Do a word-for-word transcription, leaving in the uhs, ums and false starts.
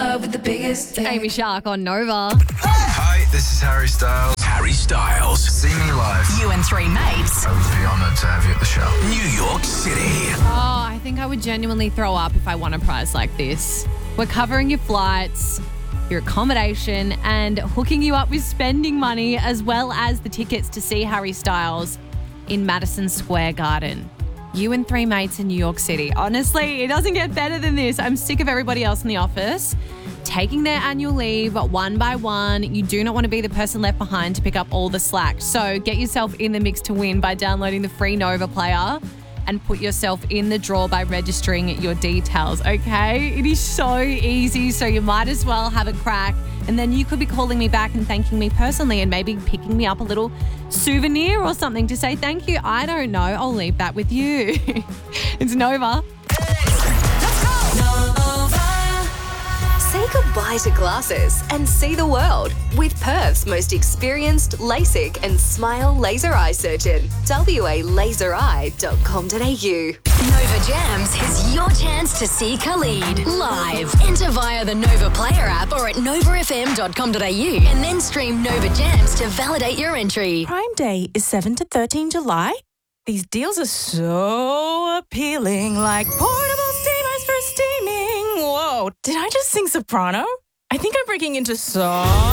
club with the biggest dick. Amy Shark on Nova. Hi, this is Harry Styles. Harry Styles. See me live. You and three mates. I would be honoured to have you at the show. New York City. Oh, I think I would genuinely throw up if I won a prize like this. We're covering your flights, your accommodation, and hooking you up with spending money, as well as the tickets to see Harry Styles in Madison Square Garden. You and three mates in New York City. Honestly, it doesn't get better than this. I'm sick of everybody else in the office taking their annual leave one by one. You do not want to be the person left behind to pick up all the slack. So get yourself in the mix to win by downloading the free Nova player and put yourself in the draw by registering your details, okay? It is so easy, so you might as well have a crack. And then you could be calling me back and thanking me personally and maybe picking me up a little souvenir or something to say thank you. I don't know. I'll leave that with you. It's Nova. Say goodbye to glasses and see the world with Perth's most experienced LASIK and Smile laser eye surgeon. w a laser eye dot com dot a u. Nova Jams is your chance to see Khalid live. Enter via the Nova Player app or at nova f m dot com dot a u and then stream Nova Jams to validate your entry. Prime Day is seven to thirteen July. These deals are so appealing, like portable steamers for steaming. Whoa, did I just sing soprano? I think I'm breaking into song.